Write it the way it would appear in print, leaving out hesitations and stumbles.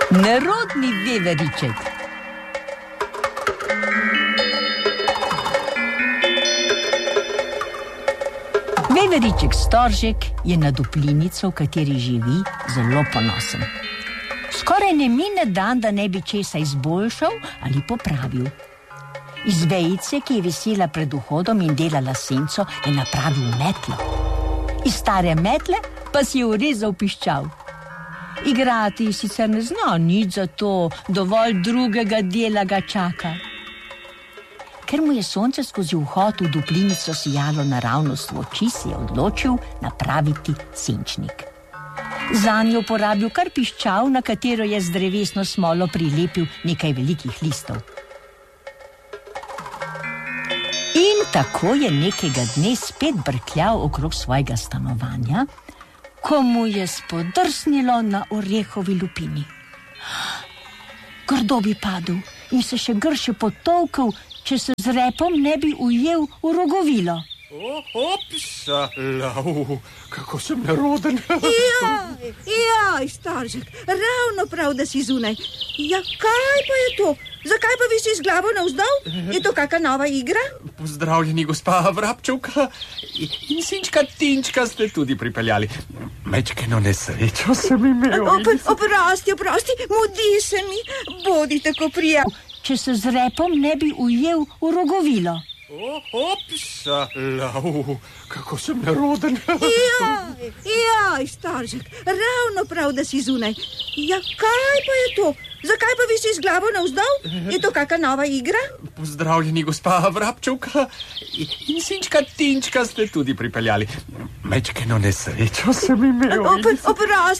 Nerodni veveriček. Veveriček Storžek je na duplinico, v kateri živi, zelo ponosen. Skoraj ne mine dan, da ne bi česa izboljšal ali popravil. Iz vejice, ki je visela pred vhodom in delala senco, je napravil metlo. Iz stare metle pa si je urezal piščal. Igrati sicer ne zna, nič za to, dovolj drugega dela ga čaka. Ker mu je sonce skozi vhod v duplinico sijalo naravnost v oči, si je odločil napraviti senčnik. Zanj je uporabil kar piščal, na katero je z drevesno smolo prilepil nekaj velikih listov. In tako je nekega dne spet brkljal okrog svojega stanovanja, ko mu je spodrsnilo na orehovi lupini. Grdo bi padel in se še grše potolkel, če se z repom ne bi ujel v rogovilo. Kako sem neroden. Jaj, Storžek, ravno prav, da si zunaj. Ja, kaj pa je to? Zakaj pa visiš glavo navzdol? Je to kakšna nova igra? Pozdravljeni, gospa Vrabčevka. In sinčka Tinčka ste tudi pripeljali. Mečkeno nesrečo sem imel. Oprosti, mudi se mi. Bodi tako prijav. Če se z repom ne bi ujel v rogovilo. Kako sem neroden. Jaj, Storžek, ravno prav, da si zunaj. Ja, kaj pa je to? Zakaj pa visiš glavo navzdol? Je to kakšna nova igra? Pozdravljeni, gospa Vrabčevka. In sinčka Tinčka ste tudi pripeljali. Mečkeno nesrečo sem imel. Oprosti.